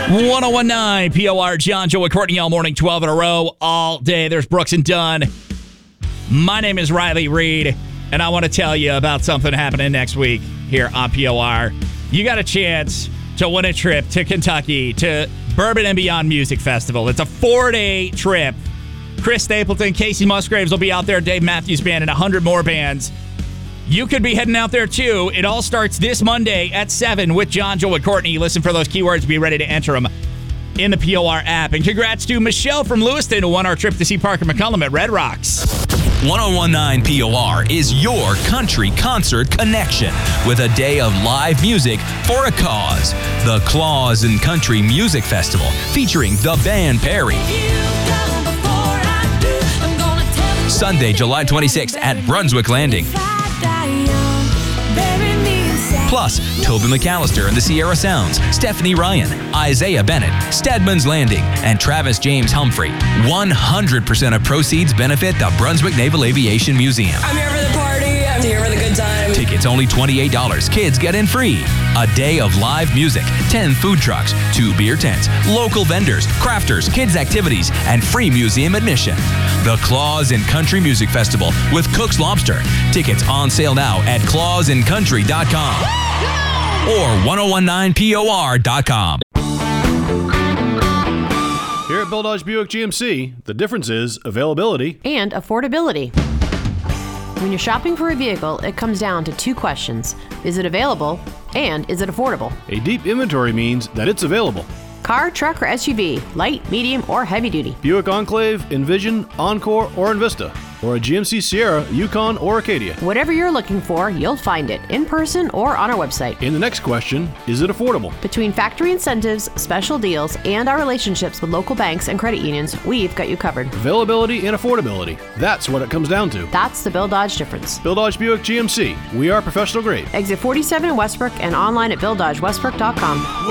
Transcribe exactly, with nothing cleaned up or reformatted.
one oh one nine P O R, John, Joe, and Courtney all morning, twelve in a row, all day. There's Brooks and Dunn. My name is Riley Reed, and I want to tell you about something happening next week here on P O R. You got a chance to win a trip to Kentucky to Bourbon and Beyond Music Festival. It's a four-day trip. Chris Stapleton, Casey Musgraves will be out there, Dave Matthews Band, and one hundred more bands. You could be heading out there, too. It all starts this Monday at seven with John, Joe, and Courtney. Listen for those keywords. Be ready to enter them in the P O R app. And congrats to Michelle from Lewiston, who won our trip to see Parker McCullum at Red Rocks. one oh one nine P O R is your country concert connection with a day of live music for a cause. The Claws and Country Music Festival featuring the band Perry. Sunday, July twenty-sixth at Brunswick Landing. Plus, Toby McAllister and the Sierra Sounds, Stephanie Ryan, Isaiah Bennett, Stedman's Landing, and Travis James Humphrey. one hundred percent of proceeds benefit the Brunswick Naval Aviation Museum. I'm here for the party. I'm here for the good time. Tickets only twenty-eight dollars. Kids get in free. A day of live music, ten food trucks, two beer tents, local vendors, crafters, kids activities, and free museum admission. The Claws and Country Music Festival with Cook's Lobster. Tickets on sale now at claws and country dot com or ten nineteen P O R dot com. Here at Bill Dodge Buick G M C, the difference is availability and affordability. When you're shopping for a vehicle, it comes down to two questions. Is it available? And is it affordable? A deep inventory means that it's available. Car, truck, or S U V, light, medium, or heavy duty. Buick Enclave, Envision, Encore, or Envista. Or a G M C Sierra, Yukon, or Acadia. Whatever you're looking for, you'll find it in person or on our website. And the next question, is it affordable? Between factory incentives, special deals, and our relationships with local banks and credit unions, we've got you covered. Availability and affordability. That's what it comes down to. That's the Bill Dodge difference. Bill Dodge Buick G M C. We are professional grade. Exit forty-seven in Westbrook and online at bill dodge westbrook dot com.